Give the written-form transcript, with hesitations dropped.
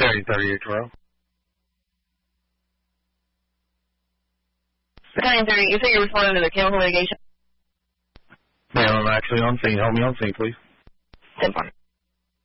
Battalion 38 12. Battalion 38, you say you're responding to the chemical litigation? Ma'am, I'm actually on scene. Help me on scene, please. 10-4.